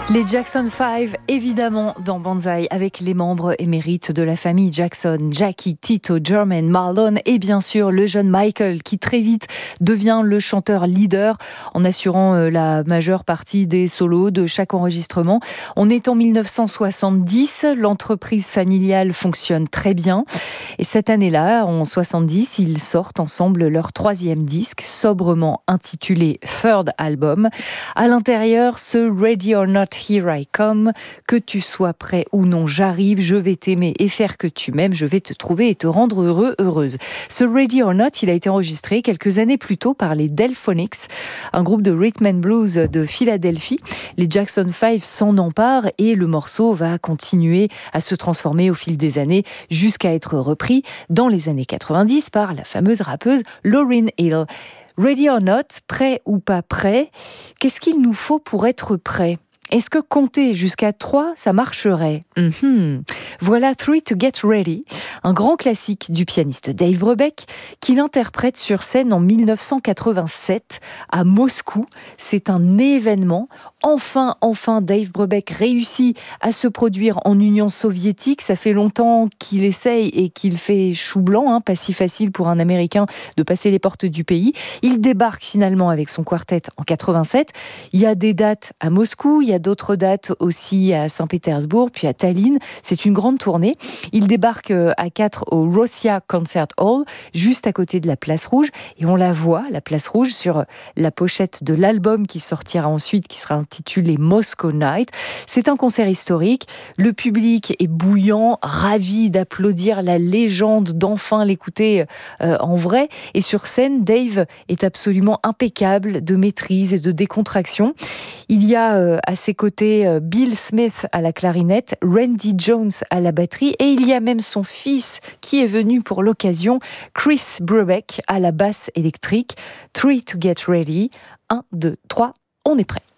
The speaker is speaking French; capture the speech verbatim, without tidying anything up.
Les Jackson five, évidemment, dans Banzai, avec les membres émérites de la famille Jackson, Jackie, Tito, Jermaine, Marlon et bien sûr le jeune Michael qui très vite devient le chanteur leader en assurant la majeure partie des solos de chaque enregistrement. On est en mille neuf cent soixante-dix, l'entreprise familiale fonctionne très bien et cette année-là, en soixante-dix, ils sortent ensemble leur troisième disque, sobrement intitulé Third Album. À l'intérieur, ce Ready or Not, Here I Come, que tu sois prêt ou non, j'arrive, je vais t'aimer et faire que tu m'aimes, je vais te trouver et te rendre heureux, heureuse. Ce Ready or Not, il a été enregistré quelques années plus tôt par les Delphonics, un groupe de rhythm and blues de Philadelphie. Les Jackson five s'en emparent et le morceau va continuer à se transformer au fil des années jusqu'à être repris dans les années quatre-vingt-dix par la fameuse rappeuse Lauryn Hill. Ready or Not, prêt ou pas prêt, qu'est-ce qu'il nous faut pour être prêt ? Est-ce que compter jusqu'à trois, ça marcherait ? mm-hmm. Voilà Three to Get Ready, un grand classique du pianiste Dave Brubeck, qu'il interprète sur scène en mille neuf cent quatre-vingt-sept à Moscou. C'est un événement. Enfin, enfin, Dave Brubeck réussit à se produire en Union soviétique. Ça fait longtemps qu'il essaye et qu'il fait chou blanc, hein, pas si facile pour un Américain de passer les portes du pays. Il débarque finalement avec son quartet en quatre-vingt-sept. Il y a des dates à Moscou, il y a d'autres dates aussi à Saint-Pétersbourg, puis à Tallinn. C'est une grande tournée. Il débarque à quatre au Russia Concert Hall, juste à côté de la Place Rouge. Et on la voit, la Place Rouge, sur la pochette de l'album qui sortira ensuite, qui sera intitulé Moscow Night. C'est un concert historique. Le public est bouillant, ravi d'applaudir la légende, d'enfin l'écouter euh, en vrai. Et sur scène, Dave est absolument impeccable de maîtrise et de décontraction. Il y a euh, à ses côtés euh, Bill Smith à la clarinette, Randy Jones à la batterie et il y a même son fils qui est venu pour l'occasion, Chris Brubeck à la basse électrique. Three to Get Ready. un, deux, trois, on est prêt.